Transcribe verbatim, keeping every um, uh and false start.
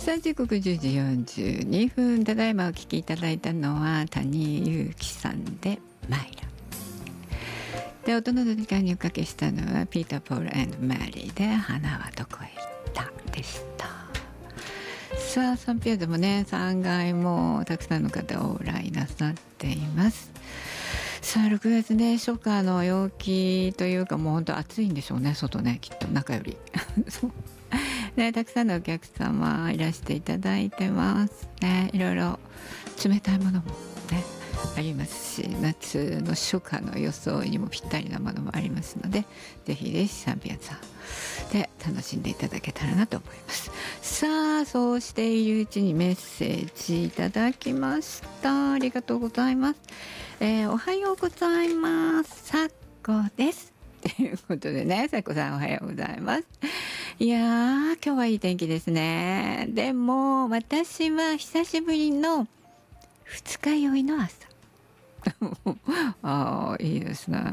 さあ時刻じゅうじよんじゅうにふん、ただいまお聞きいただいたのは谷祐希さんでマイラで、音の時間におかけしたのはピーター・ポール&マリーで花はどこへ行ったでした。さあサンピアでもねさんがいもたくさんの方を来なさっています。さあろくがつね、初夏の陽気というかもう本当暑いんでしょうね、外ね、きっと中よりそうね、たくさんのお客様いらしていただいてますね。いろいろ冷たいものもねありますし、夏の初夏の装いにもぴったりなものもありますので、ぜひぜひサンピアさんで楽しんでいただけたらなと思います。さあそうしているうちにメッセージいただきました。ありがとうございます。えー、おはようございます、さっこですということでね、さっこさんおはようございます。いやー今日はいい天気ですね。でも私は久しぶりの二日酔いの朝ああいいですね。